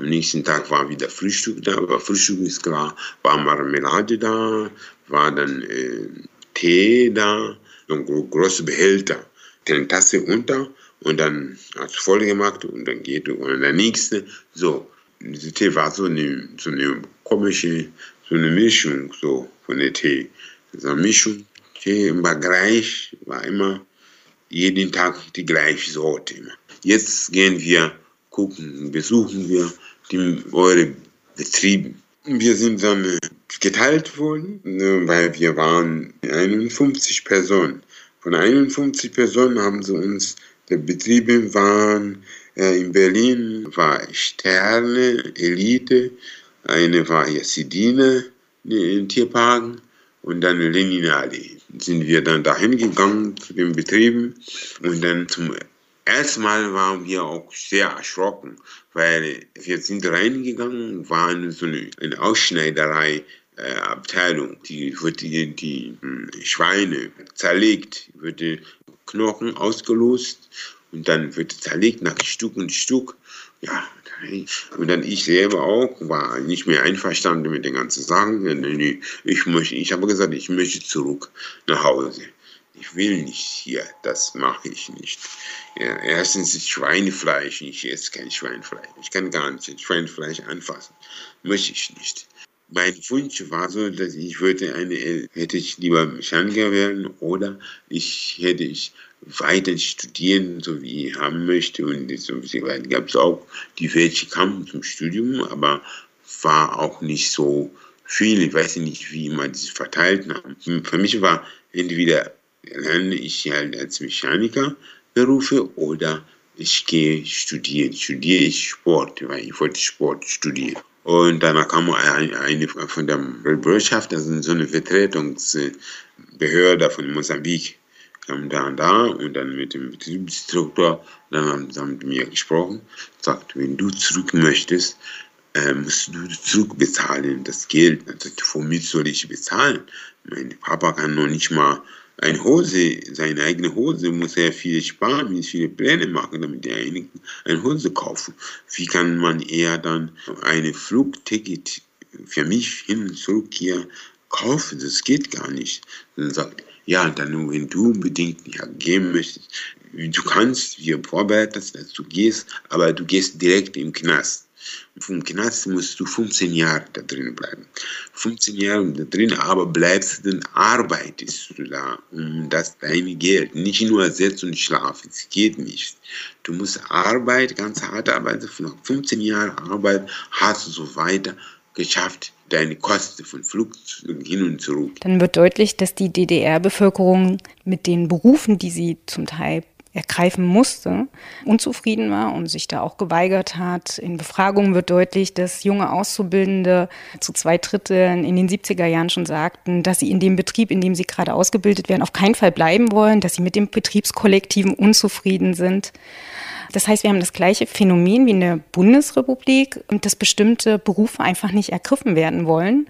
Am nächsten Tag war wieder Frühstück da, aber Frühstück ist klar, war Marmelade da, war dann Tee da, ein großer Behälter, eine Tasse unter und dann hast du voll gemacht und dann geht du und der nächste, so. Dieser Tee war so eine komische, so eine Mischung so von der Tee. So eine Mischung, Tee war gleich, war immer jeden Tag die gleiche Sorte. Jetzt gehen wir gucken, besuchen wir eure Betriebe. Wir sind dann geteilt worden, weil wir waren 51 Personen. Von 51 Personen haben sie uns, die Betriebe waren in Berlin, war Sterne, Elite, eine war Jasidine in Tierparken und dann Leninallee. Sind wir dann dahin gegangen zu den Betrieben und dann zum ersten Mal waren wir auch sehr erschrocken, weil wir sind reingegangen, waren so eine Ausschneiderei, Abteilung, die wird die Schweine zerlegt, wird die Knochen ausgelost und dann wird zerlegt nach Stück und Stück. Ja, und dann ich selber auch, war nicht mehr einverstanden mit den ganzen Sachen. Ich habe gesagt, ich möchte zurück nach Hause. Ich will nicht hier, das mache ich nicht. Ja, erstens ist Schweinefleisch, ich esse kein Schweinefleisch. Ich kann gar nicht Schweinefleisch anfassen. Möchte ich nicht. Mein Wunsch war so, dass hätte ich lieber Mechaniker werden oder hätte ich weiter studieren, so wie ich haben möchte. Und so gab es auch die, welche kamen zum Studium, aber war auch nicht so viel. Ich weiß nicht, wie man das verteilt haben. Für mich war entweder lerne ich halt als Mechaniker Berufe oder ich gehe studieren. Studiere ich Sport, weil ich wollte Sport studieren. Und danach kam eine von der Bürgerschaft, das ist so eine Vertretungsbehörde von Mosambik, kam da und dann mit dem Betriebsdirektor, dann haben sie mit mir gesprochen, sagt, wenn du zurück möchtest, musst du zurückbezahlen, das Geld. Also, womit soll ich bezahlen? Mein Papa kann noch nicht mal seine eigene Hose, muss er viel sparen, muss viele Pläne machen, damit er eine Hose kaufen. Wie kann man eher dann ein Flugticket für mich hin und zurück hier kaufen? Das geht gar nicht. Dann sagt ja, dann, wenn du unbedingt gehen möchtest, du kannst, wir vorbereiten, dass du gehst, aber du gehst direkt im Knast. Vom Knast musst du 15 Jahre da drin bleiben. 15 Jahre da drin, aber bleibst du dann, arbeitest du da, um das dein Geld, nicht nur sitzen und schlafen, es geht nicht. Du musst arbeiten, ganz hart arbeiten, nach 15 Jahren Arbeit hast du so weiter geschafft, deine Kosten von Flug hin und zurück. Dann wird deutlich, dass die DDR-Bevölkerung mit den Berufen, die sie zum Teil ergreifen musste, unzufrieden war und sich da auch geweigert hat. In Befragungen wird deutlich, dass junge Auszubildende zu 2/3 in den 70er Jahren schon sagten, dass sie in dem Betrieb, in dem sie gerade ausgebildet werden, auf keinen Fall bleiben wollen, dass sie mit dem Betriebskollektiven unzufrieden sind. Das heißt, wir haben das gleiche Phänomen wie in der Bundesrepublik, dass bestimmte Berufe einfach nicht ergriffen werden wollen.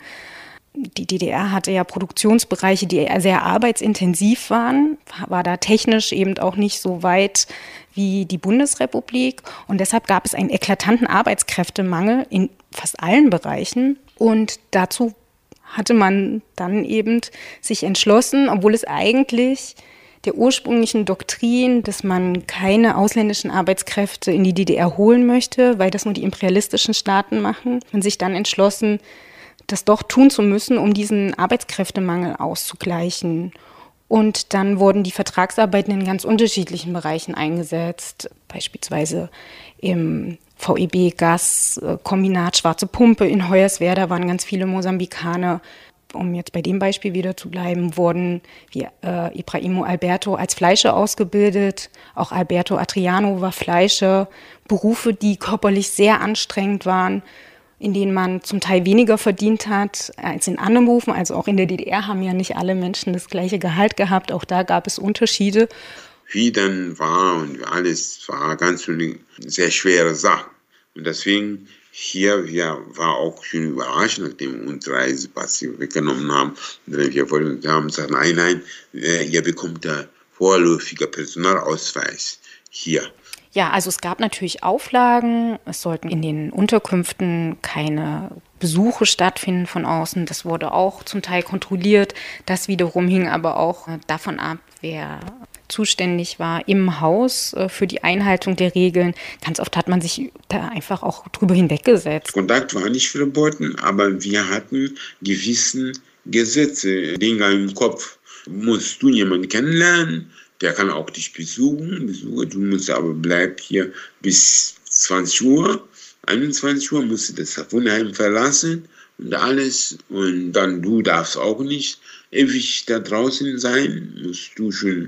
Die DDR hatte ja Produktionsbereiche, die sehr arbeitsintensiv waren, war da technisch eben auch nicht so weit wie die Bundesrepublik. Und deshalb gab es einen eklatanten Arbeitskräftemangel in fast allen Bereichen. Und dazu hatte man dann eben sich entschlossen, obwohl es eigentlich der ursprünglichen Doktrin, dass man keine ausländischen Arbeitskräfte in die DDR holen möchte, weil das nur die imperialistischen Staaten machen, man sich dann entschlossen, das doch tun zu müssen, um diesen Arbeitskräftemangel auszugleichen. Und dann wurden die Vertragsarbeiten in ganz unterschiedlichen Bereichen eingesetzt, beispielsweise im VEB-Gaskombinat Schwarze Pumpe in Hoyerswerda waren ganz viele Mosambikaner. Um jetzt bei dem Beispiel wieder zu bleiben, wurden wie Ibrahimo Alberto als Fleischer ausgebildet. Auch Alberto Adriano war Fleischer. Berufe, die körperlich sehr anstrengend waren, in denen man zum Teil weniger verdient hat als in anderen Berufen. Also auch in der DDR haben ja nicht alle Menschen das gleiche Gehalt gehabt. Auch da gab es Unterschiede. Wie dann war und alles war ganz eine sehr schwere Sache. Und deswegen hier war auch schon überrascht, nachdem wir unsere Reisepass weggenommen haben. Und wir haben gesagt, nein, ihr bekommt da vorläufiger Personalausweis hier. Ja, also es gab natürlich Auflagen. Es sollten in den Unterkünften keine Besuche stattfinden von außen. Das wurde auch zum Teil kontrolliert. Das wiederum hing aber auch davon ab, wer zuständig war im Haus für die Einhaltung der Regeln. Ganz oft hat man sich da einfach auch drüber hinweggesetzt. Kontakt war nicht verboten, aber wir hatten gewisse Gesetze, Dinge im Kopf. Musst du jemanden kennenlernen, der kann auch dich besuchen. Du musst aber bleib hier bis 20 Uhr. 21 Uhr musst du das Wohnheim verlassen und alles. Und dann du darfst auch nicht ewig da draußen sein. Musst du schon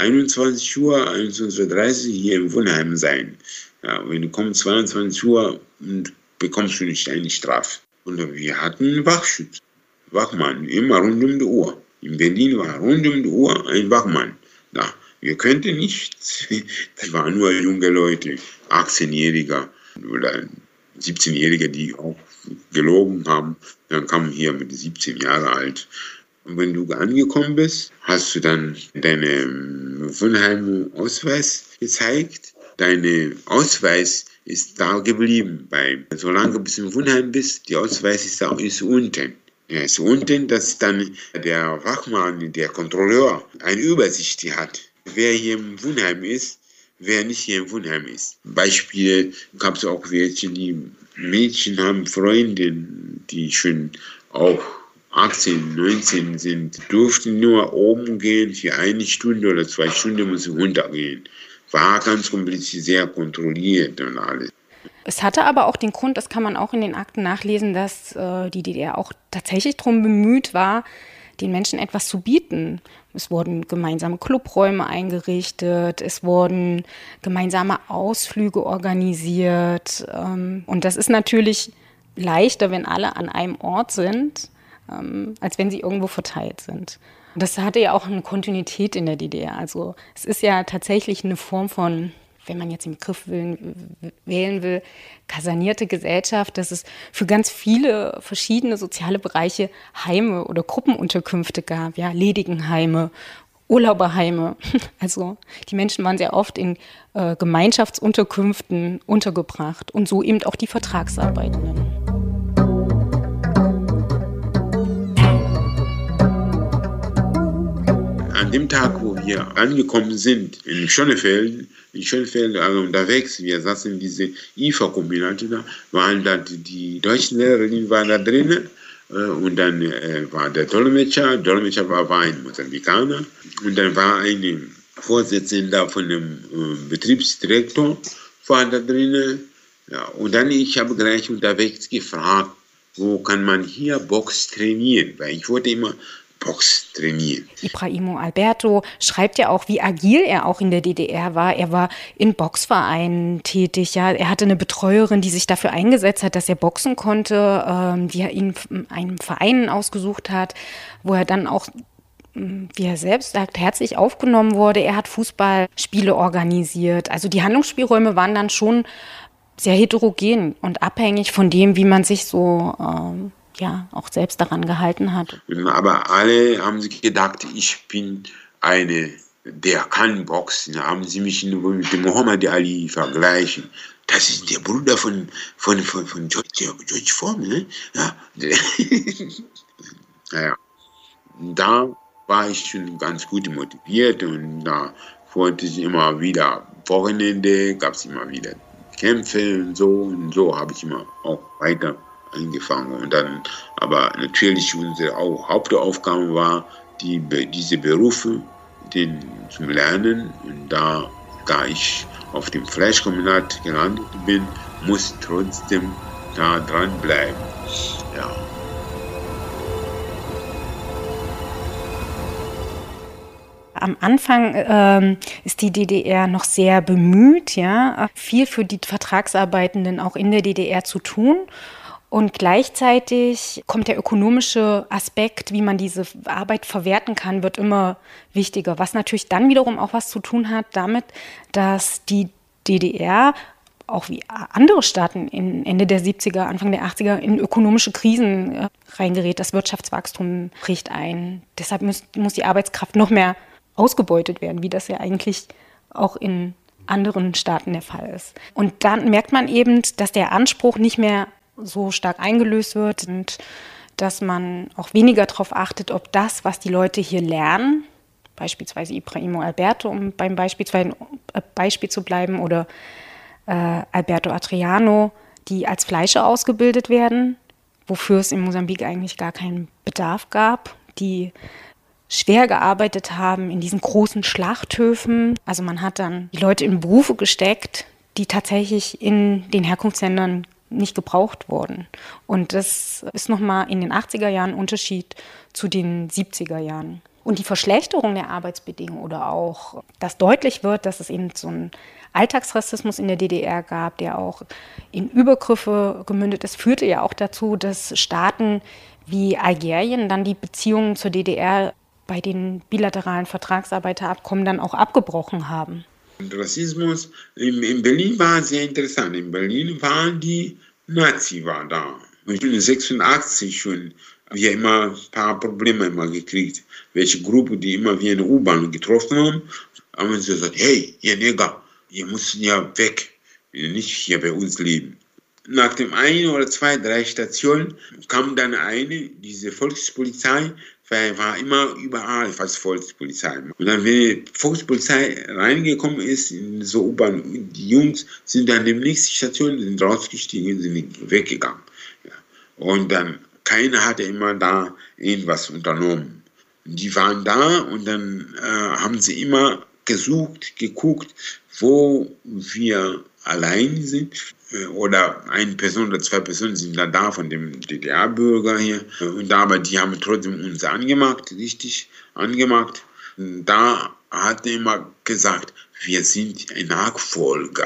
21 Uhr, 21:30 Uhr hier im Wohnheim sein. Ja, wenn du kommst 22 Uhr, bekommst du nicht eine Strafe. Und wir hatten Wachschutz. Wachmann, immer rund um die Uhr. In Berlin war rund um die Uhr ein Wachmann. Ja, wir könnten nicht. Das waren nur junge Leute, 18-Jährige oder 17-Jährige, die auch gelogen haben. Dann kamen hier mit 17 Jahren alt. Und wenn du angekommen bist, hast du dann deinen Wohnheim-Ausweis gezeigt. Dein Ausweis ist da geblieben. Solange du bis im Wohnheim bist, der Ausweis ist unten. Er ist unten, dass dann der Wachmann, der Kontrolleur, eine Übersicht hat, wer hier im Wohnheim ist, wer nicht hier im Wohnheim ist. Beispiele gab es auch welche, die Mädchen haben Freundinnen, die schon auch 18, 19 sind, durften nur oben gehen für 1 Stunde oder 2 Stunden, mussten runtergehen. War ganz kompliziert, sehr kontrolliert und alles. Es hatte aber auch den Grund, das kann man auch in den Akten nachlesen, dass die DDR auch tatsächlich darum bemüht war, den Menschen etwas zu bieten. Es wurden gemeinsame Clubräume eingerichtet, es wurden gemeinsame Ausflüge organisiert. Und das ist natürlich leichter, wenn alle an einem Ort sind, als wenn sie irgendwo verteilt sind. Und das hatte ja auch eine Kontinuität in der DDR. Also es ist ja tatsächlich eine Form von, wenn man jetzt den Begriff wählen will, kasernierte Gesellschaft, dass es für ganz viele verschiedene soziale Bereiche Heime oder Gruppenunterkünfte gab, ja, Ledigenheime, Urlauberheime. Also die Menschen waren sehr oft in Gemeinschaftsunterkünften untergebracht und so eben auch die Vertragsarbeitenden. An dem Tag, wo wir angekommen sind, in Schönefeld, also unterwegs, wir saßen in diese IFA-Kombinate da, waren da die deutschen Lehrerinnen waren da drin und dann war der Dolmetscher war ein Mosambikaner und dann war ein Vorsitzender von dem Betriebsdirektor war da drin. Ja, und dann ich habe gleich unterwegs gefragt, wo kann man hier Box trainieren, weil ich wollte immer Box trainieren. Ibrahimo Alberto schreibt ja auch, wie agil er auch in der DDR war. Er war in Boxvereinen tätig. Ja. Er hatte eine Betreuerin, die sich dafür eingesetzt hat, dass er boxen konnte, die er ihn einen Verein ausgesucht hat, wo er dann auch, wie er selbst sagt, herzlich aufgenommen wurde. Er hat Fußballspiele organisiert. Also die Handlungsspielräume waren dann schon sehr heterogen und abhängig von dem, wie man sich so auch selbst daran gehalten hat. Aber alle haben sich gedacht, ich bin der kann boxen. Da haben sie mich nur mit dem Muhammad Ali vergleichen. Das ist der Bruder von George Foreman. Ne? Ja. Naja. Da war ich schon ganz gut motiviert und da wollte ich immer wieder Wochenende, gab es immer wieder Kämpfe und so habe ich immer auch weiter angefangen. Und dann, aber natürlich unsere Hauptaufgabe war, diese Berufe zum Lernen. Und da ich auf dem Fleischkombinat gelandet bin, muss trotzdem da dranbleiben. Ja. Am Anfang ist die DDR noch sehr bemüht, ja, viel für die Vertragsarbeitenden auch in der DDR zu tun. Und gleichzeitig kommt der ökonomische Aspekt, wie man diese Arbeit verwerten kann, wird immer wichtiger. Was natürlich dann wiederum auch was zu tun hat damit, dass die DDR, auch wie andere Staaten Ende der 70er, Anfang der 80er, in ökonomische Krisen reingerät. Das Wirtschaftswachstum bricht ein. Deshalb muss die Arbeitskraft noch mehr ausgebeutet werden, wie das ja eigentlich auch in anderen Staaten der Fall ist. Und dann merkt man eben, dass der Anspruch nicht mehr so stark eingelöst wird und dass man auch weniger darauf achtet, ob das, was die Leute hier lernen, beispielsweise Ibrahimo Alberto, um beim Beispiel zu bleiben, oder Alberto Adriano, die als Fleischer ausgebildet werden, wofür es in Mosambik eigentlich gar keinen Bedarf gab, die schwer gearbeitet haben in diesen großen Schlachthöfen. Also man hat dann die Leute in Berufe gesteckt, die tatsächlich in den Herkunftsländern nicht gebraucht wurden. Und das ist nochmal in den 80er Jahren ein Unterschied zu den 70er Jahren. Und die Verschlechterung der Arbeitsbedingungen oder auch, dass deutlich wird, dass es eben so einen Alltagsrassismus in der DDR gab, der auch in Übergriffe gemündet ist, führte ja auch dazu, dass Staaten wie Algerien dann die Beziehungen zur DDR bei den bilateralen Vertragsarbeiterabkommen dann auch abgebrochen haben. Und Rassismus in Berlin war sehr interessant. In Berlin waren die Nazi war da. Und in 86 schon wir immer ein paar Probleme immer gekriegt. Welche Gruppe, die immer wir in der U-Bahn getroffen haben sie gesagt, hey, ihr Neger, ihr müsst ja weg, nicht hier bei uns leben. Nach dem 1 oder 2, 3 Stationen kam dann diese Volkspolizei, weil war immer überall fast Volkspolizei. Und dann, wenn die Volkspolizei reingekommen ist in so U-Bahn, die Jungs sind dann in der nächsten Station, sind rausgestiegen, sind weggegangen. Ja. Und dann, keiner hatte immer da irgendwas unternommen. Die waren da und dann haben sie immer geguckt, wo wir allein sind oder eine Person oder 2 Personen sind da von dem DDR-Bürger hier und aber die haben trotzdem uns richtig angemacht. Und da hat er immer gesagt, wir sind ein Nachfolger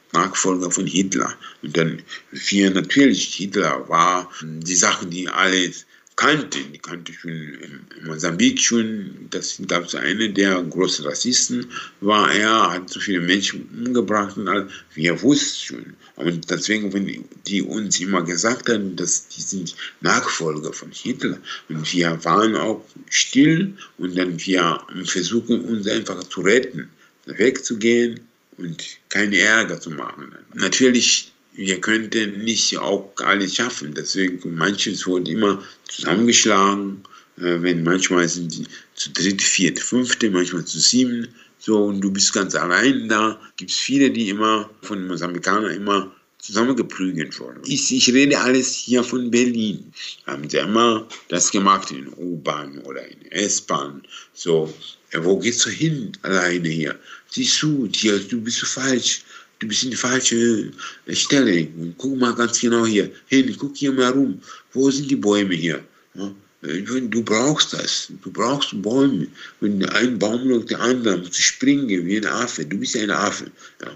von Hitler. Und dann natürlich, Hitler war die Sachen, die alle die kannte schon in Mosambik schon, das gab es einen der großen Rassisten, hat so viele Menschen umgebracht und all, wir wussten schon. Und deswegen, wenn die uns immer gesagt haben, dass die sind Nachfolger von Hitler und wir waren auch still und dann wir versuchen uns einfach zu retten, wegzugehen und keinen Ärger zu machen. Natürlich, wir könnten nicht auch alles schaffen, deswegen manches wurde immer zusammengeschlagen, wenn manchmal sind die zu 3., 4., 5., manchmal zu 7, so und du bist ganz allein da, gibt es viele, die immer von Mosambikanern immer zusammengeprügelt wurden. Ich rede alles hier von Berlin. Haben sie immer das gemacht in U-Bahn oder in S-Bahn, so, wo gehst du hin alleine hier? Siehst du, du bist so falsch. Du bist in die falsche Stelle. Guck mal ganz genau hier hin. Guck hier mal rum. Wo sind die Bäume hier? Ja? Du brauchst das. Du brauchst Bäume. Wenn ein Baum lockt, der andere musst du springen wie ein Affe. Du bist ein Affe.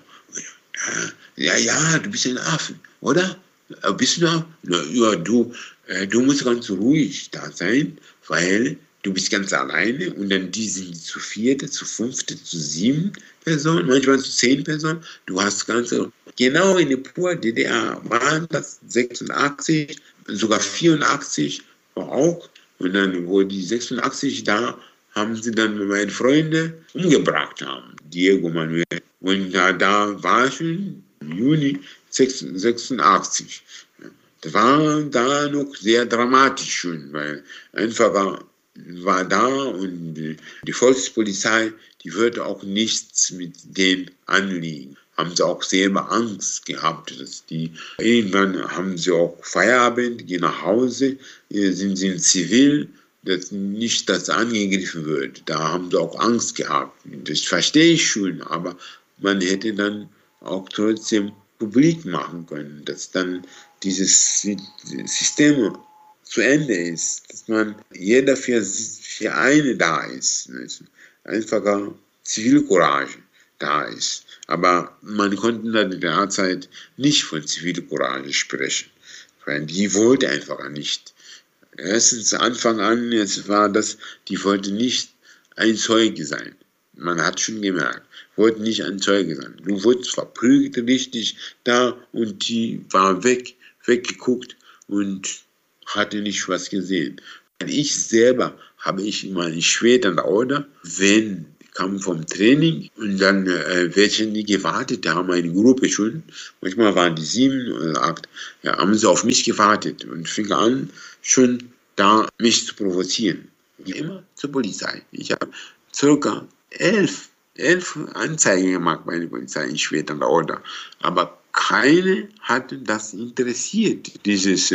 Ja, du bist ein Affe, oder? Bist du da? Ja, du musst ganz ruhig da sein, weil du bist ganz alleine und dann die sind zu 4., zu 5., zu 7 Personen, manchmal zu 10 Personen. Du hast ganze, genau in der pur DDR waren das 86, sogar 84 auch. Und dann, wo die 86 da, haben sie dann meine Freunde umgebracht haben, Diego Manuel. Und da war schon im Juni 86. Das war da noch sehr dramatisch schon, weil einfach war da und die Volkspolizei, die würde auch nichts mit denen anliegen. Haben sie auch selber Angst gehabt, dass irgendwann haben sie auch Feierabend, gehen nach Hause, sind sie zivil, dass nicht das angegriffen wird. Da haben sie auch Angst gehabt. Das verstehe ich schon, aber man hätte dann auch trotzdem publik machen können, dass dann dieses System zu Ende ist, dass man jeder für eine da ist, einfacher Zivilcourage da ist. Aber man konnte in der Zeit nicht von Zivilcourage sprechen, weil die wollte einfach nicht. Erstens Anfang an, die wollte nicht ein Zeuge sein. Man hat schon gemerkt, wollte nicht ein Zeuge sein. Du wurdest verprügelt richtig da und die war weggeguckt und hatte nicht was gesehen. Ich selber habe immer in Schweden oder wenn kamen vom Training und dann welche die gewartet, da haben eine Gruppe schon, manchmal waren die 7 oder 8, ja, haben sie auf mich gewartet und fing an, schon da mich zu provozieren. Immer zur Polizei. Ich habe circa 11 Anzeigen gemacht bei der Polizei in Schweden oder. Aber keine hat das interessiert, dieses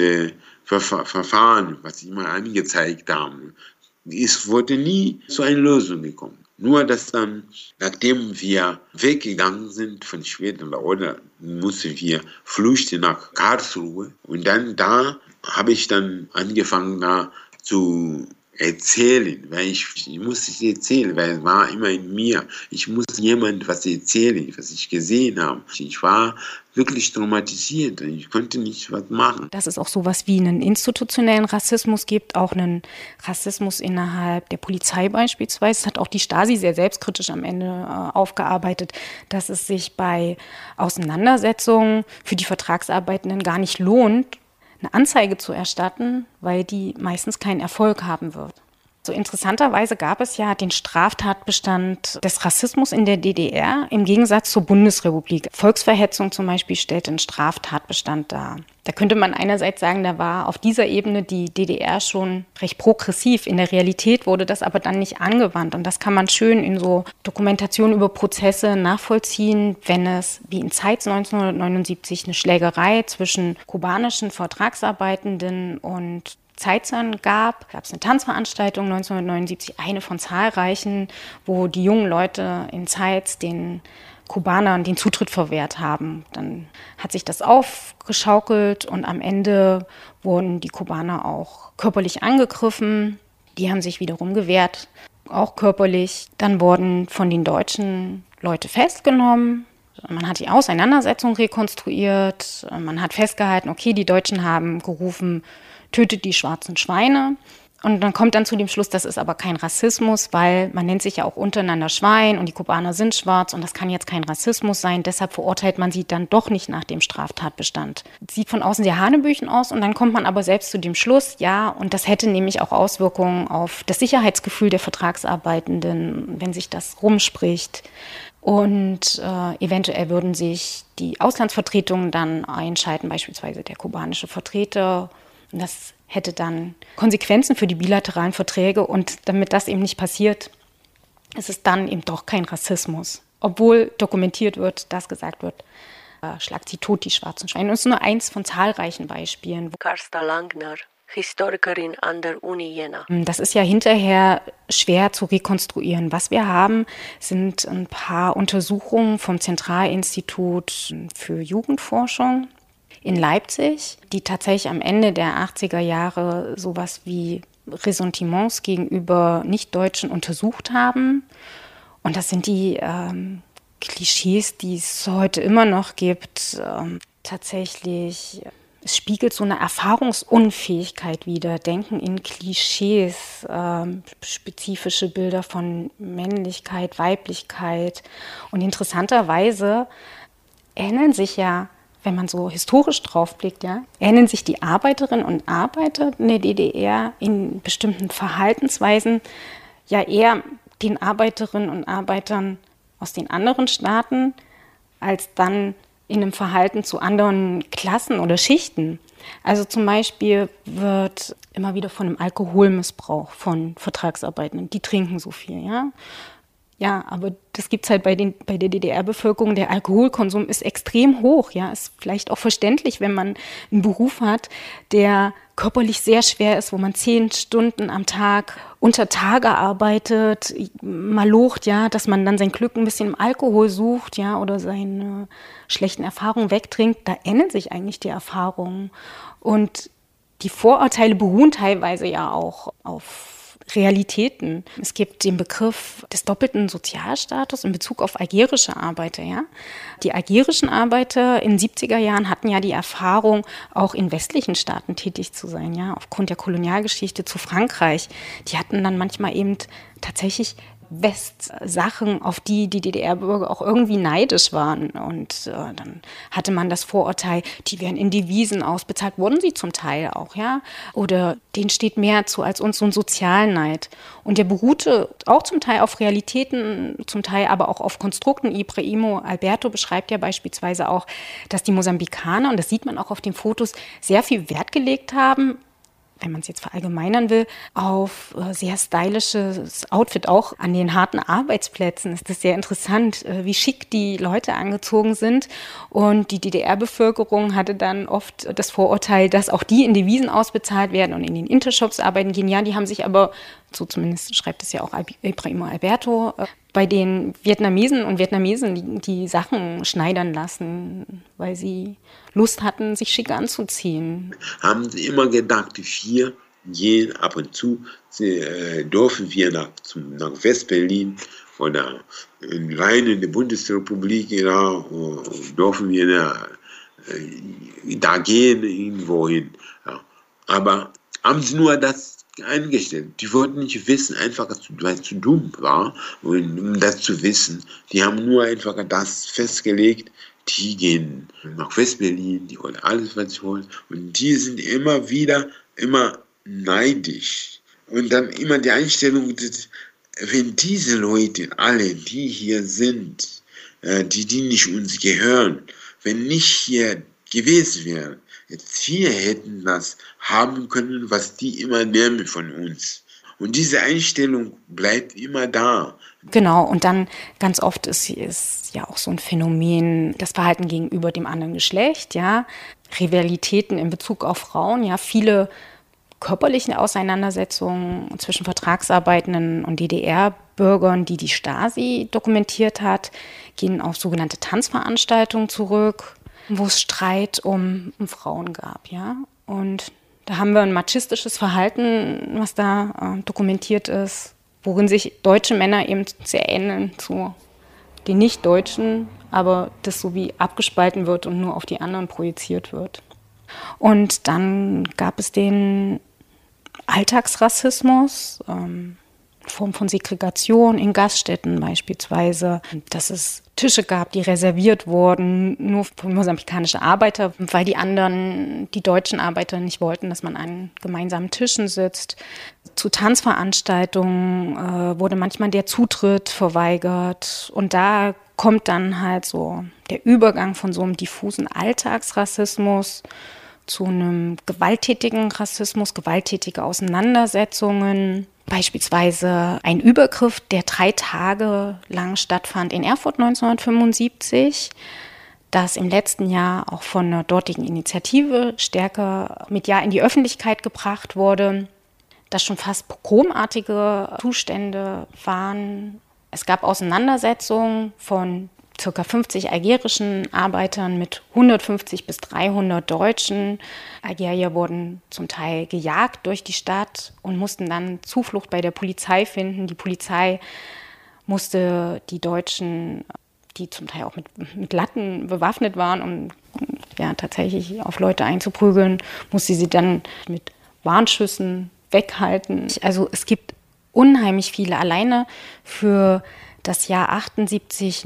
Verfahren, was sie mal angezeigt haben. Es wurde nie zu einer Lösung gekommen. Nur, dass dann, nachdem wir weggegangen sind von Schweden oder mussten wir flüchten nach Karlsruhe. Und dann da habe ich dann angefangen, da zu erzählen, weil ich musste es erzählen, weil es war immer in mir. Ich musste jemandem was erzählen, was ich gesehen habe. Ich war wirklich traumatisiert. Ich konnte nicht was machen. Dass es auch sowas wie einen institutionellen Rassismus gibt, auch einen Rassismus innerhalb der Polizei beispielsweise. Das hat auch die Stasi sehr selbstkritisch am Ende aufgearbeitet, dass es sich bei Auseinandersetzungen für die Vertragsarbeitenden gar nicht lohnt, eine Anzeige zu erstatten, weil die meistens keinen Erfolg haben wird. So interessanterweise gab es ja den Straftatbestand des Rassismus in der DDR im Gegensatz zur Bundesrepublik. Volksverhetzung zum Beispiel stellte einen Straftatbestand dar. Da könnte man einerseits sagen, da war auf dieser Ebene die DDR schon recht progressiv. In der Realität wurde das aber dann nicht angewandt. Und das kann man schön in so Dokumentationen über Prozesse nachvollziehen, wenn es wie in Zeitz 1979 eine Schlägerei zwischen kubanischen Vertragsarbeitenden und Zeitzern gab es eine Tanzveranstaltung 1979, eine von zahlreichen, wo die jungen Leute in Zeitz den Kubanern den Zutritt verwehrt haben. Dann hat sich das aufgeschaukelt und am Ende wurden die Kubaner auch körperlich angegriffen. Die haben sich wiederum gewehrt, auch körperlich. Dann wurden von den Deutschen Leute festgenommen. Man hat die Auseinandersetzung rekonstruiert. Man hat festgehalten, okay, die Deutschen haben gerufen, tötet die schwarzen Schweine. Und dann kommt dann zu dem Schluss, das ist aber kein Rassismus, weil man nennt sich ja auch untereinander Schwein und die Kubaner sind schwarz und das kann jetzt kein Rassismus sein. Deshalb verurteilt man sie dann doch nicht nach dem Straftatbestand. Sieht von außen sehr hanebüchen aus und dann kommt man aber selbst zu dem Schluss, ja, und das hätte nämlich auch Auswirkungen auf das Sicherheitsgefühl der Vertragsarbeitenden, wenn sich das rumspricht. Und eventuell würden sich die Auslandsvertretungen dann einschalten, beispielsweise der kubanische Vertreter. Und das hätte dann Konsequenzen für die bilateralen Verträge. Und damit das eben nicht passiert, ist es dann eben doch kein Rassismus. Obwohl dokumentiert wird, dass gesagt wird, schlagt sie tot, die schwarzen Schweine. Und das ist nur eins von zahlreichen Beispielen. Karsta Langner, Historikerin an der Uni Jena. Das ist ja hinterher schwer zu rekonstruieren. Was wir haben, sind ein paar Untersuchungen vom Zentralinstitut für Jugendforschung in Leipzig, die tatsächlich am Ende der 80er Jahre sowas wie Ressentiments gegenüber Nichtdeutschen untersucht haben. Und das sind die Klischees, die es heute immer noch gibt. Tatsächlich, es spiegelt so eine Erfahrungsunfähigkeit wider. Denken in Klischees, spezifische Bilder von Männlichkeit, Weiblichkeit. Und interessanterweise ähneln sich ja, wenn man so historisch draufblickt, ja, ähneln sich die Arbeiterinnen und Arbeiter in der DDR in bestimmten Verhaltensweisen ja eher den Arbeiterinnen und Arbeitern aus den anderen Staaten als dann in einem Verhalten zu anderen Klassen oder Schichten. Also zum Beispiel wird immer wieder von einem Alkoholmissbrauch von Vertragsarbeitenden, die trinken so viel, ja. Ja, aber das gibt es halt bei der DDR-Bevölkerung. Der Alkoholkonsum ist extrem hoch. Ja, ist vielleicht auch verständlich, wenn man einen Beruf hat, der körperlich sehr schwer ist, wo man 10 Stunden am Tag unter Tage arbeitet, malocht, ja, dass man dann sein Glück ein bisschen im Alkohol sucht, ja, oder seine schlechten Erfahrungen wegtrinkt. Da ändern sich eigentlich die Erfahrungen. Und die Vorurteile beruhen teilweise ja auch auf Realitäten. Es gibt den Begriff des doppelten Sozialstatus in Bezug auf algerische Arbeiter. Ja? Die algerischen Arbeiter in den 70er Jahren hatten ja die Erfahrung, auch in westlichen Staaten tätig zu sein, ja? Aufgrund der Kolonialgeschichte zu Frankreich. Die hatten dann manchmal eben tatsächlich Westsachen, auf die DDR-Bürger auch irgendwie neidisch waren. Und dann hatte man das Vorurteil, die werden in Devisen ausbezahlt, wurden sie zum Teil auch, ja. Oder denen steht mehr zu als uns, so ein Sozialneid. Und der beruhte auch zum Teil auf Realitäten, zum Teil aber auch auf Konstrukten. Ibrahimo Alberto beschreibt ja beispielsweise auch, dass die Mosambikaner, und das sieht man auch auf den Fotos, sehr viel Wert gelegt haben, wenn man es jetzt verallgemeinern will, auf sehr stylisches Outfit. Auch an den harten Arbeitsplätzen ist das sehr interessant, wie schick die Leute angezogen sind. Und die DDR-Bevölkerung hatte dann oft das Vorurteil, dass auch die in Devisen ausbezahlt werden und in den Intershops arbeiten gehen. Ja, die haben sich aber, so zumindest schreibt es ja auch Ibrahimo Alberto, bei den Vietnamesen und Vietnamesen die Sachen schneidern lassen, weil sie Lust hatten, sich schick anzuziehen. Haben sie immer gedacht, wir gehen ab und zu, dürfen wir nach West-Berlin oder rein in die Bundesrepublik, ja, dürfen wir da gehen, irgendwo hin. Ja. Aber haben sie nur das eingestellt. Die wollten nicht wissen, einfach weil es zu dumm war, um das zu wissen. Die haben nur einfach das festgelegt, die gehen nach West-Berlin, die wollen alles, was sie wollen. Und die sind immer neidisch. Und dann immer die Einstellung, wenn diese Leute, alle, die hier sind, die nicht uns gehören, wenn nicht hier gewesen wären, jetzt wir hätten das haben können, was die immer nehmen von uns. Und diese Einstellung bleibt immer da. Genau, und dann ganz oft ist ja auch so ein Phänomen, das Verhalten gegenüber dem anderen Geschlecht, ja, Rivalitäten in Bezug auf Frauen, ja, viele körperliche Auseinandersetzungen zwischen Vertragsarbeitenden und DDR-Bürgern, die Stasi dokumentiert hat, gehen auf sogenannte Tanzveranstaltungen zurück, wo es Streit um Frauen gab, ja. Und da haben wir ein machistisches Verhalten, was da dokumentiert ist, worin sich deutsche Männer eben sehr ähneln zu den Nicht-Deutschen, aber das so wie abgespalten wird und nur auf die anderen projiziert wird. Und dann gab es den Alltagsrassismus, Form von Segregation in Gaststätten beispielsweise, dass es Tische gab, die reserviert wurden, nur für mosambikanische Arbeiter, weil die deutschen Arbeiter nicht wollten, dass man an gemeinsamen Tischen sitzt. Zu Tanzveranstaltungen wurde manchmal der Zutritt verweigert. Und da kommt dann halt so der Übergang von so einem diffusen Alltagsrassismus zu einem gewalttätigen Rassismus, gewalttätige Auseinandersetzungen. Beispielsweise ein Übergriff, der 3 Tage lang stattfand in Erfurt 1975, das im letzten Jahr auch von einer dortigen Initiative stärker medial in die Öffentlichkeit gebracht wurde, dass schon fast pogromartige Zustände waren. Es gab Auseinandersetzungen von ca. 50 algerischen Arbeitern mit 150 bis 300 Deutschen. Algerier wurden zum Teil gejagt durch die Stadt und mussten dann Zuflucht bei der Polizei finden. Die Polizei musste die Deutschen, die zum Teil auch mit Latten bewaffnet waren, um ja, tatsächlich auf Leute einzuprügeln, musste sie dann mit Warnschüssen weghalten. Also es gibt unheimlich viele, alleine für das Jahr 78,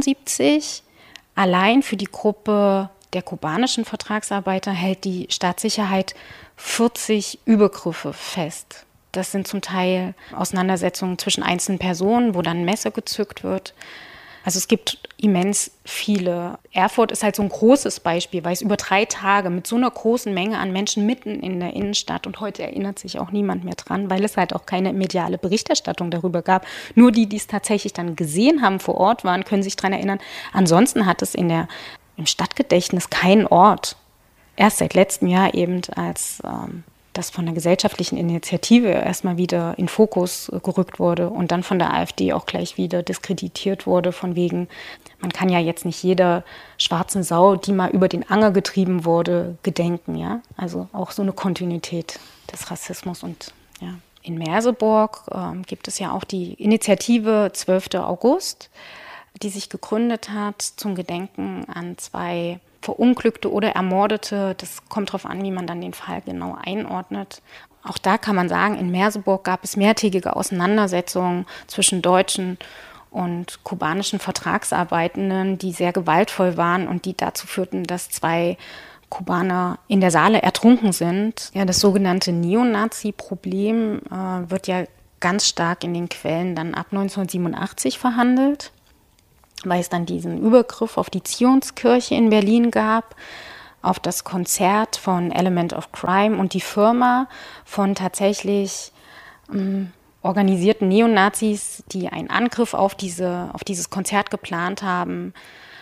79, allein für die Gruppe der kubanischen Vertragsarbeiter hält die Staatssicherheit 40 Übergriffe fest. Das sind zum Teil Auseinandersetzungen zwischen einzelnen Personen, wo dann ein Messer gezückt wird. Also es gibt immens viele. Erfurt ist halt so ein großes Beispiel, weil es über 3 Tage mit so einer großen Menge an Menschen mitten in der Innenstadt, und heute erinnert sich auch niemand mehr dran, weil es halt auch keine mediale Berichterstattung darüber gab. Nur die es tatsächlich dann gesehen haben, vor Ort waren, können sich daran erinnern. Ansonsten hat es im Stadtgedächtnis keinen Ort. Erst seit letztem Jahr eben, als das von der gesellschaftlichen Initiative erstmal wieder in Fokus gerückt wurde und dann von der AfD auch gleich wieder diskreditiert wurde, von wegen, man kann ja jetzt nicht jeder schwarzen Sau, die mal über den Anger getrieben wurde, gedenken, ja. Also auch so eine Kontinuität des Rassismus. Und ja, in Merseburg gibt es ja auch die Initiative 12. August, die sich gegründet hat zum Gedenken an 2 Verunglückte oder Ermordete. Das kommt darauf an, wie man dann den Fall genau einordnet. Auch da kann man sagen, in Merseburg gab es mehrtägige Auseinandersetzungen zwischen deutschen und kubanischen Vertragsarbeitenden, die sehr gewaltvoll waren und die dazu führten, dass 2 Kubaner in der Saale ertrunken sind. Ja, das sogenannte Neonazi-Problem wird ja ganz stark in den Quellen dann ab 1987 verhandelt, weil es dann diesen Übergriff auf die Zionskirche in Berlin gab, auf das Konzert von Element of Crime und die Firma von tatsächlich organisierten Neonazis, die einen Angriff auf dieses Konzert geplant haben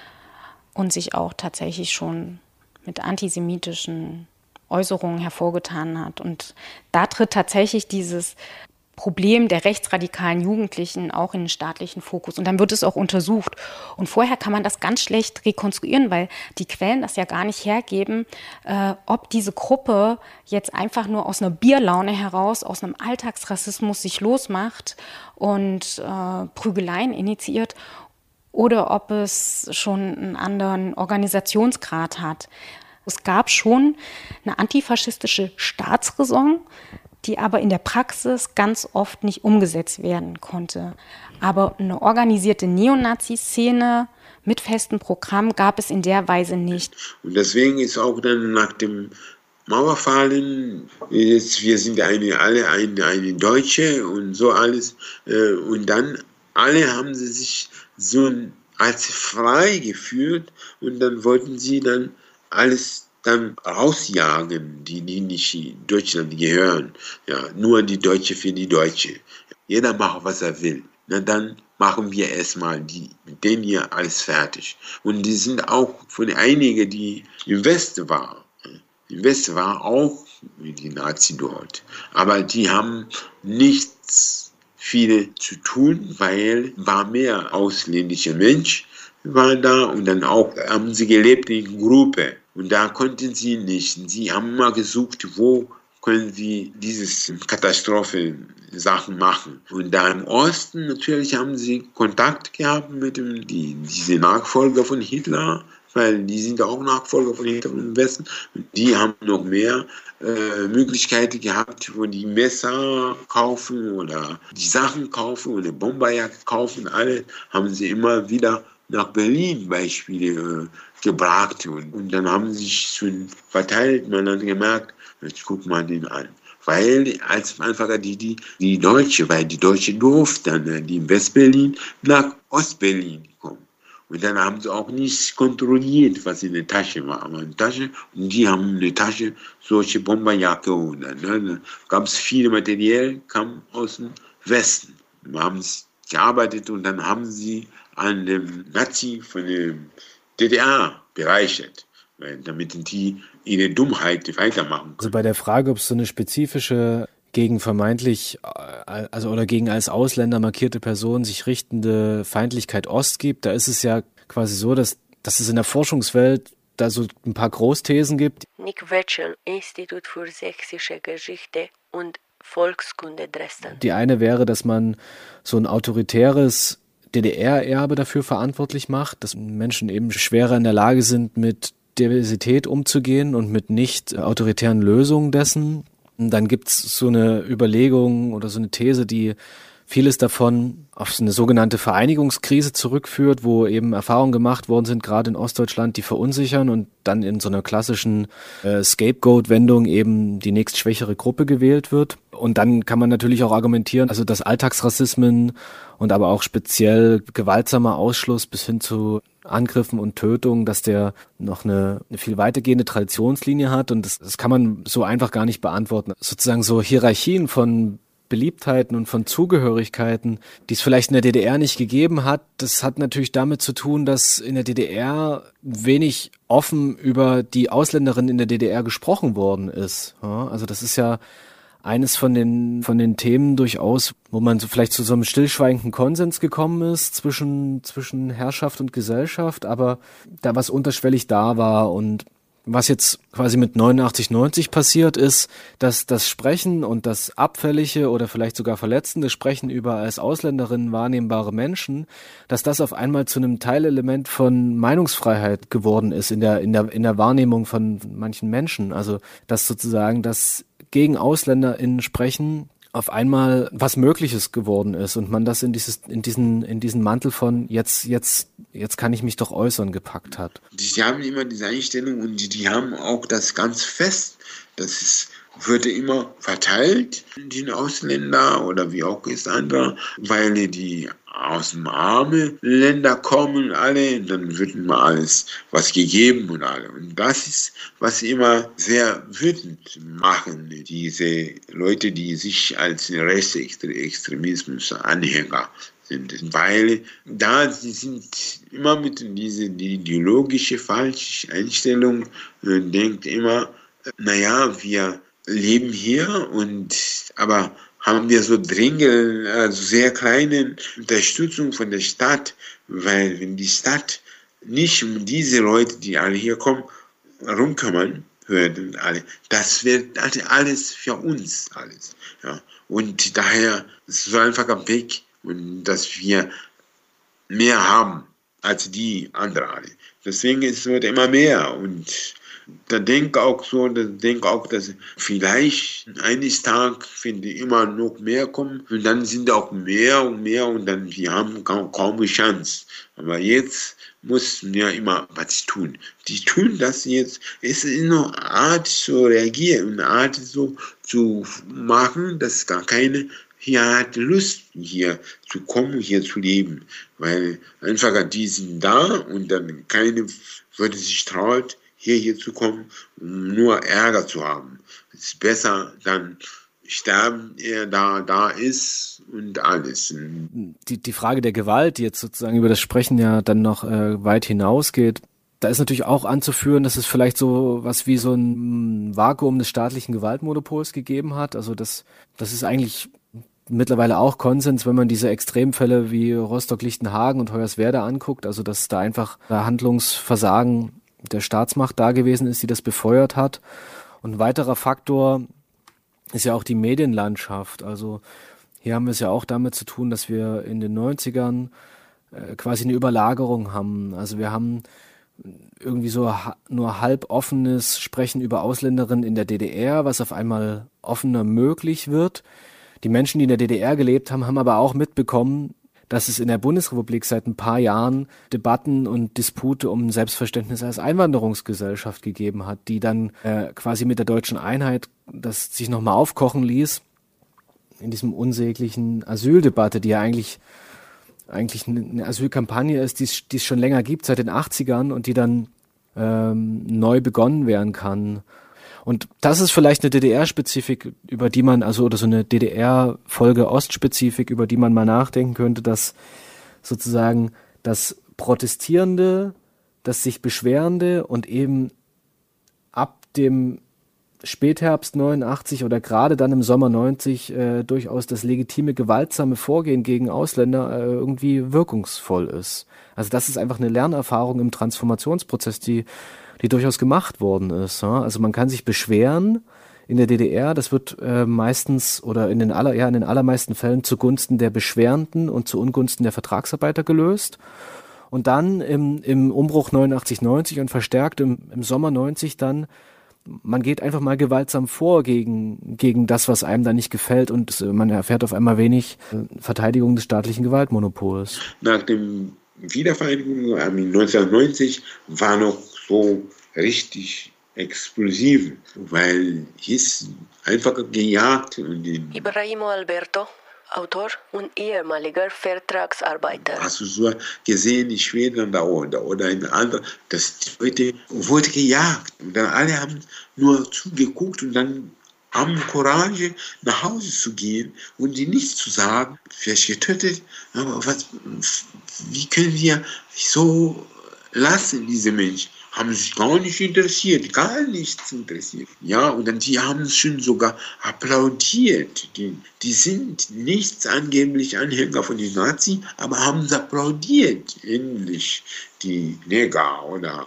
und sich auch tatsächlich schon mit antisemitischen Äußerungen hervorgetan hat. Und da tritt tatsächlich dieses Problem der rechtsradikalen Jugendlichen auch in den staatlichen Fokus. Und dann wird es auch untersucht. Und vorher kann man das ganz schlecht rekonstruieren, weil die Quellen das ja gar nicht hergeben, ob diese Gruppe jetzt einfach nur aus einer Bierlaune heraus, aus einem Alltagsrassismus sich losmacht und Prügeleien initiiert oder ob es schon einen anderen Organisationsgrad hat. Es gab schon eine antifaschistische Staatsräson, die aber in der Praxis ganz oft nicht umgesetzt werden konnte. Aber eine organisierte Neonazi-Szene mit festem Programm gab es in der Weise nicht. Und deswegen ist auch dann nach dem Mauerfallen, jetzt, wir sind alle eine Deutsche und so alles, und dann alle haben sie sich so als frei gefühlt und dann wollten sie dann alles dann rausjagen, die nicht Deutschland gehören. Ja, nur die Deutsche für die Deutsche. Jeder macht, was er will. Na, dann machen wir erstmal mit denen hier alles fertig. Und die sind auch von einigen, die im Westen waren. Im Westen war auch die Nazi dort. Aber die haben nichts viele zu tun, weil war mehr ausländische Menschen waren da und dann auch haben sie gelebt in Gruppe. Und da konnten sie nicht. Sie haben immer gesucht, wo können wir diese Katastrophen-Sachen machen. Und da im Osten natürlich haben sie Kontakt gehabt mit diese Nachfolger von Hitler, weil die sind auch Nachfolger von Hitler im Westen. Und die haben noch mehr Möglichkeiten gehabt, wo die Messer kaufen oder die Sachen kaufen oder Bomberjacke kaufen. Alle haben sie immer wieder nach Berlin Beispiele gebracht. Und dann haben sie sich schon verteilt. Man hat gemerkt, jetzt guck mal den an. Weil als einfach die Deutsche, weil die Deutsche durften dann die in Westberlin nach Ostberlin kommen. Und dann haben sie auch nicht kontrolliert, was in der Tasche war. Aber in der Tasche, und die haben in der Tasche solche Bomberjacke und dann gab es viel Material, kam aus dem Westen. Wir haben es gearbeitet und dann haben sie an dem Nazi von der DDR bereichert, damit die ihre Dummheit weitermachen können. Also bei der Frage, ob es so eine spezifische gegen vermeintlich, also oder gegen als Ausländer markierte Person sich richtende Feindlichkeit Ost gibt, da ist es ja quasi so, dass es in der Forschungswelt da so ein paar Großthesen gibt. Nick Wetschel, Institut für sächsische Geschichte und Volkskunde Dresden. Die eine wäre, dass man so ein autoritäres DDR-Erbe dafür verantwortlich macht, dass Menschen eben schwerer in der Lage sind, mit Diversität umzugehen und mit nicht autoritären Lösungen dessen. Und dann gibt's so eine Überlegung oder so eine These, die vieles davon auf eine sogenannte Vereinigungskrise zurückführt, wo eben Erfahrungen gemacht worden sind, gerade in Ostdeutschland, die verunsichern und dann in so einer klassischen Scapegoat-Wendung eben die nächstschwächere Gruppe gewählt wird. Und dann kann man natürlich auch argumentieren, also dass Alltagsrassismen und aber auch speziell gewaltsamer Ausschluss bis hin zu Angriffen und Tötungen, dass der noch eine viel weitergehende Traditionslinie hat und das kann man so einfach gar nicht beantworten. Sozusagen so Hierarchien von Beliebtheiten und von Zugehörigkeiten, die es vielleicht in der DDR nicht gegeben hat, das hat natürlich damit zu tun, dass in der DDR wenig offen über die Ausländerinnen in der DDR gesprochen worden ist. Ja, also das ist ja eines von den Themen durchaus, wo man so vielleicht zu so einem stillschweigenden Konsens gekommen ist zwischen Herrschaft und Gesellschaft, aber da was unterschwellig da war und Was jetzt quasi mit 89/90 passiert ist, dass das Sprechen und das abfällige oder vielleicht sogar verletzende Sprechen über als Ausländerinnen wahrnehmbare Menschen, dass das auf einmal zu einem Teilelement von Meinungsfreiheit geworden ist in der Wahrnehmung von manchen Menschen. Also dass sozusagen das gegen AusländerInnen sprechen auf einmal was Mögliches geworden ist und man das in diesen Mantel von jetzt kann ich mich doch äußern gepackt hat. Die haben immer diese Einstellung und die haben auch das ganz fest. Das wird immer verteilt, den Ausländer oder wie auch ist andere, weil die aus dem armen Länder kommen alle, dann wird immer alles was gegeben und alle. Und das ist, was immer sehr wütend machen, diese Leute, die sich als Rechtsextremismus-Anhänger sind. Weil sie sind immer mit dieser ideologische falsche Einstellung, denkt immer, naja, wir leben hier aber haben wir so dringend, also sehr kleine Unterstützung von der Stadt, weil wenn die Stadt nicht um diese Leute, die alle hier kommen, rumkümmern würden, das wird alles für uns alles. Ja. Und daher ist es so einfach ein Weg, und dass wir mehr haben als die anderen alle. Deswegen ist es immer mehr und da denke auch, dass vielleicht eines Tages, wenn die immer noch mehr kommen, und dann sind auch mehr und mehr und dann wir haben kaum eine Chance. Aber jetzt müssen wir immer was tun. Die tun das jetzt. Es ist nur eine Art zu reagieren, eine Art so zu machen, dass gar keine hier hat Lust, hier zu kommen, hier zu leben. Weil einfach die sind da und dann keine würde sich traut, hier zu kommen, um nur Ärger zu haben. Es ist besser, dann sterben, er da ist und alles. Die Frage der Gewalt, die jetzt sozusagen über das Sprechen ja dann noch weit hinausgeht, da ist natürlich auch anzuführen, dass es vielleicht so was wie so ein Vakuum des staatlichen Gewaltmonopols gegeben hat. Also das ist eigentlich mittlerweile auch Konsens, wenn man diese Extremfälle wie Rostock-Lichtenhagen und Hoyerswerda anguckt, also dass da einfach Handlungsversagen der Staatsmacht da gewesen ist, die das befeuert hat. Und ein weiterer Faktor ist ja auch die Medienlandschaft. Also hier haben wir es ja auch damit zu tun, dass wir in den 90ern quasi eine Überlagerung haben. Also wir haben irgendwie so nur halb offenes Sprechen über Ausländerinnen in der DDR, was auf einmal offener möglich wird. Die Menschen, die in der DDR gelebt haben, haben aber auch mitbekommen, dass es in der Bundesrepublik seit ein paar Jahren Debatten und Dispute um Selbstverständnis als Einwanderungsgesellschaft gegeben hat, die dann quasi mit der deutschen Einheit das sich nochmal aufkochen ließ in diesem unsäglichen Asyldebatte, die ja eigentlich eine Asylkampagne ist, die es schon länger gibt, seit den 80ern und die dann neu begonnen werden kann. Und das ist vielleicht eine DDR-Spezifik, über die man, also oder so eine DDR-Folge Ostspezifik, über die man mal nachdenken könnte, dass sozusagen das Protestierende, das sich Beschwerende und eben ab dem Spätherbst 89 oder gerade dann im Sommer 90 durchaus das legitime, gewaltsame Vorgehen gegen Ausländer irgendwie wirkungsvoll ist. Also das ist einfach eine Lernerfahrung im Transformationsprozess, die durchaus gemacht worden ist. Ja? Also man kann sich beschweren in der DDR, das wird meistens oder in den allermeisten Fällen zugunsten der Beschwerenden und zu Ungunsten der Vertragsarbeiter gelöst. Und dann im Umbruch 89/90 und verstärkt im Sommer 90 dann, man geht einfach mal gewaltsam vor gegen das, was einem da nicht gefällt und man erfährt auf einmal wenig Verteidigung des staatlichen Gewaltmonopols. Nach dem Wiedervereinigung 1990 war noch so richtig explosiv, weil es einfach gejagt. Ibrahimo Alberto, Autor und ehemaliger Vertragsarbeiter. Hast du so gesehen in Schweden oder in anderen, dass die Leute wurden gejagt und dann alle haben nur zugeguckt und dann haben Courage, nach Hause zu gehen und die nichts zu sagen, vielleicht getötet, aber wie können wir so lassen, diese Menschen? Haben sich gar nicht interessiert, gar nichts interessiert. Ja, und dann die haben schon sogar applaudiert. Die sind nichts angeblich Anhänger von den Nazis, aber haben es applaudiert. Endlich die Neger oder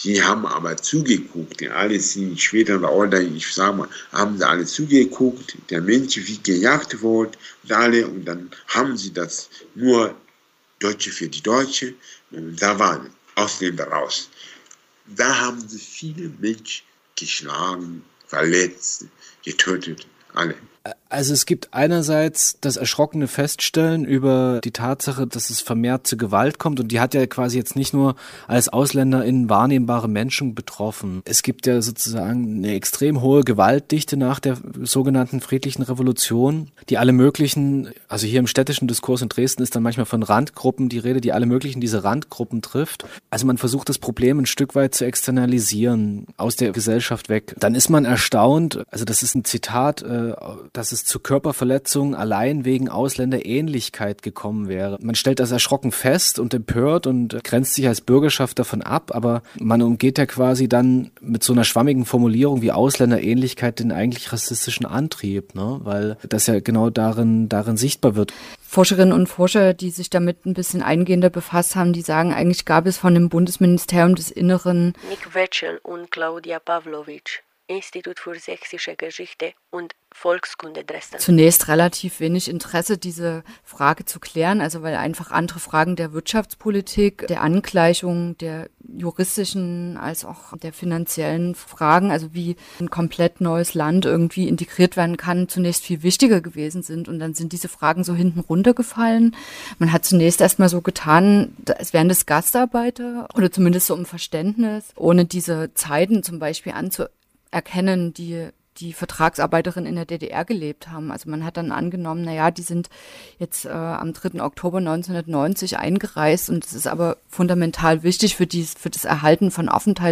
Sie haben aber zugeguckt, alle sind später oder ich sage mal, haben sie alle zugeguckt, der Mensch wie gejagt wurde und dann haben sie das nur Deutsche für die Deutsche, und da waren Ausländer raus. Da haben sie viele Menschen geschlagen, verletzt, getötet, alle. Also es gibt einerseits das erschrockene Feststellen über die Tatsache, dass es vermehrt zu Gewalt kommt, und die hat ja quasi jetzt nicht nur als AusländerInnen wahrnehmbare Menschen betroffen. Es gibt ja sozusagen eine extrem hohe Gewaltdichte nach der sogenannten friedlichen Revolution, die alle möglichen, also hier im städtischen Diskurs in Dresden ist dann manchmal von Randgruppen die Rede, die alle möglichen diese Randgruppen trifft. Also man versucht das Problem ein Stück weit zu externalisieren, aus der Gesellschaft weg. Dann ist man erstaunt, also das ist ein Zitat, dass es zu Körperverletzungen allein wegen Ausländerähnlichkeit gekommen wäre. Man stellt das erschrocken fest und empört und grenzt sich als Bürgerschaft davon ab, aber man umgeht ja quasi dann mit so einer schwammigen Formulierung wie Ausländerähnlichkeit den eigentlich rassistischen Antrieb, ne? Weil das ja genau darin sichtbar wird. Forscherinnen und Forscher, die sich damit ein bisschen eingehender befasst haben, die sagen, eigentlich gab es von dem Bundesministerium des Inneren Nick Wetschel und Claudia Pavlovic, Institut für sächsische Geschichte und Volkskunde Dresden. Zunächst relativ wenig Interesse, diese Frage zu klären, also weil einfach andere Fragen der Wirtschaftspolitik, der Angleichung, der juristischen als auch der finanziellen Fragen, also wie ein komplett neues Land irgendwie integriert werden kann, zunächst viel wichtiger gewesen sind, und dann sind diese Fragen so hinten runtergefallen. Man hat zunächst erstmal so getan, als wären das Gastarbeiter oder zumindest so um Verständnis, ohne diese Zeiten zum Beispiel anzuerkennen, die Vertragsarbeiterinnen in der DDR gelebt haben. Also man hat dann angenommen, naja, die sind jetzt am 3. Oktober 1990 eingereist, und es ist aber fundamental wichtig für das Erhalten von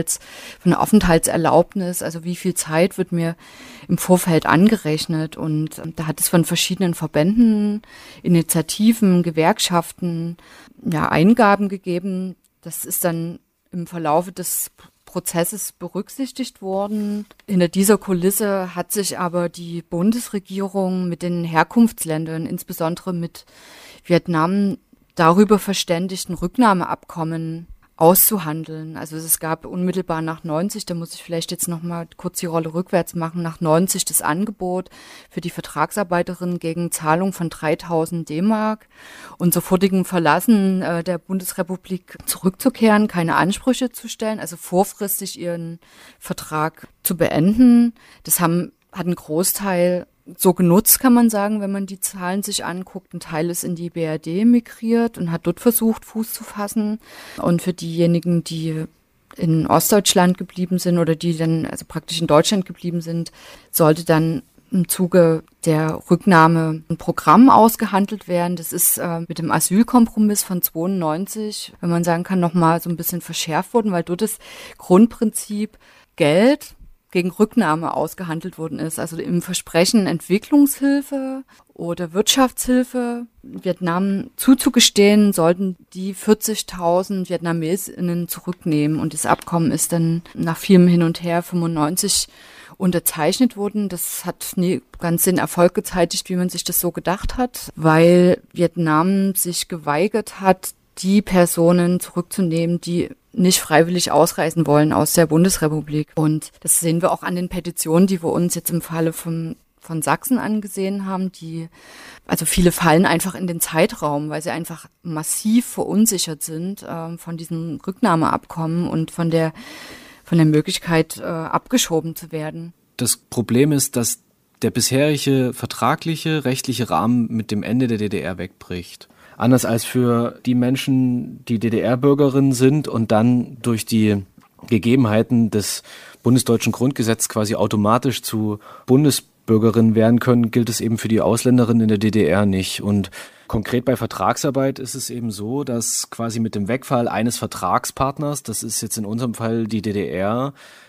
Aufenthaltserlaubnis. Also wie viel Zeit wird mir im Vorfeld angerechnet? Und da hat es von verschiedenen Verbänden, Initiativen, Gewerkschaften Eingaben gegeben. Das ist dann im Verlaufe des Prozesses berücksichtigt worden. Hinter dieser Kulisse hat sich aber die Bundesregierung mit den Herkunftsländern, insbesondere mit Vietnam, darüber verständigt, ein Rücknahmeabkommen auszuhandeln. Also es gab unmittelbar nach 90, da muss ich vielleicht jetzt noch mal kurz die Rolle rückwärts machen, nach 90 das Angebot für die Vertragsarbeiterin gegen Zahlung von 3.000 D-Mark und sofortigem Verlassen der Bundesrepublik zurückzukehren, keine Ansprüche zu stellen, also vorfristig ihren Vertrag zu beenden. Das hat ein Großteil so genutzt, kann man sagen, wenn man die Zahlen sich anguckt. Ein Teil ist in die BRD migriert und hat dort versucht, Fuß zu fassen. Und für diejenigen, die in Ostdeutschland geblieben sind oder die dann also praktisch in Deutschland geblieben sind, sollte dann im Zuge der Rücknahme ein Programm ausgehandelt werden. Das ist mit dem Asylkompromiss von 92, wenn man sagen kann, nochmal so ein bisschen verschärft worden, weil dort das Grundprinzip Geld gegen Rücknahme ausgehandelt worden ist. Also im Versprechen Entwicklungshilfe oder Wirtschaftshilfe Vietnam zuzugestehen, sollten die 40.000 VietnamesInnen zurücknehmen. Und das Abkommen ist dann nach vielem Hin und Her 95 unterzeichnet worden. Das hat nie ganz den Erfolg gezeitigt, wie man sich das so gedacht hat, weil Vietnam sich geweigert hat, die Personen zurückzunehmen, die nicht freiwillig ausreisen wollen aus der Bundesrepublik. Und das sehen wir auch an den Petitionen, die wir uns jetzt im Falle von Sachsen angesehen haben. Also viele fallen einfach in den Zeitraum, weil sie einfach massiv verunsichert sind von diesem Rücknahmeabkommen und von der Möglichkeit, abgeschoben zu werden. Das Problem ist, dass der bisherige vertragliche, rechtliche Rahmen mit dem Ende der DDR wegbricht. Anders als für die Menschen, die DDR-Bürgerinnen sind und dann durch die Gegebenheiten des bundesdeutschen Grundgesetzes quasi automatisch zu Bundesbürgerinnen werden können, gilt es eben für die Ausländerinnen in der DDR nicht. Und konkret bei Vertragsarbeit ist es eben so, dass quasi mit dem Wegfall eines Vertragspartners, das ist jetzt in unserem Fall die DDR,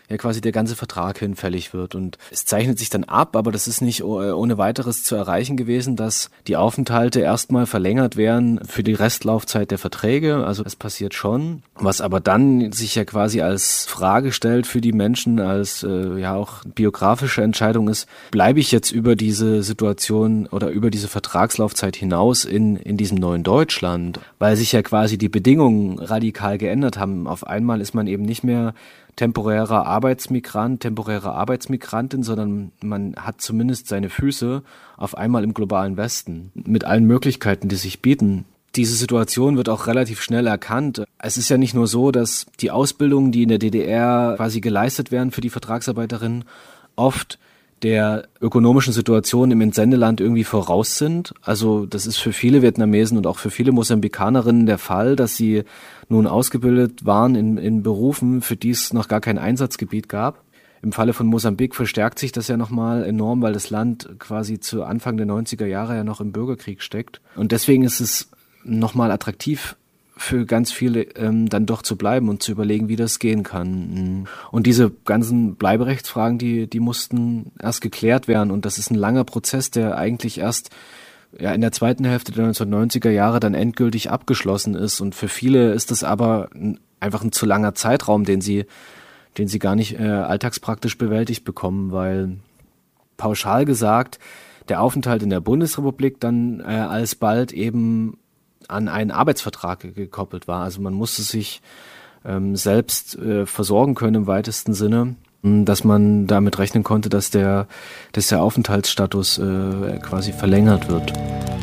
ja quasi der ganze Vertrag hinfällig wird. Und es zeichnet sich dann ab, aber das ist nicht ohne weiteres zu erreichen gewesen, dass die Aufenthalte erstmal verlängert werden für die Restlaufzeit der Verträge. Also das passiert schon. Was aber dann sich ja quasi als Frage stellt für die Menschen, als ja auch biografische Entscheidung ist, bleibe ich jetzt über diese Situation oder über diese Vertragslaufzeit hinaus in diesem neuen Deutschland, weil sich ja quasi die Bedingungen radikal geändert haben. Auf einmal ist man eben nicht mehr temporäre Arbeitsmigrantin, sondern man hat zumindest seine Füße auf einmal im globalen Westen mit allen Möglichkeiten, die sich bieten. Diese Situation wird auch relativ schnell erkannt. Es ist ja nicht nur so, dass die Ausbildungen, die in der DDR quasi geleistet werden für die Vertragsarbeiterinnen, oft der ökonomischen Situation im Entsendeland irgendwie voraus sind. Also das ist für viele Vietnamesen und auch für viele Mosambikanerinnen der Fall, dass sie nun ausgebildet waren in Berufen, für die es noch gar kein Einsatzgebiet gab. Im Falle von Mosambik verstärkt sich das ja nochmal enorm, weil das Land quasi zu Anfang der 90er Jahre ja noch im Bürgerkrieg steckt. Und deswegen ist es nochmal attraktiv für ganz viele dann doch zu bleiben und zu überlegen, wie das gehen kann. Und diese ganzen Bleiberechtsfragen, die mussten erst geklärt werden. Und das ist ein langer Prozess, der eigentlich erst in der zweiten Hälfte der 1990er Jahre dann endgültig abgeschlossen ist. Und für viele ist das aber einfach ein zu langer Zeitraum, den sie gar nicht alltagspraktisch bewältigt bekommen, weil pauschal gesagt der Aufenthalt in der Bundesrepublik dann alsbald eben an einen Arbeitsvertrag gekoppelt war. Also man musste sich selbst versorgen können im weitesten Sinne, dass man damit rechnen konnte, dass der Aufenthaltsstatus quasi verlängert wird.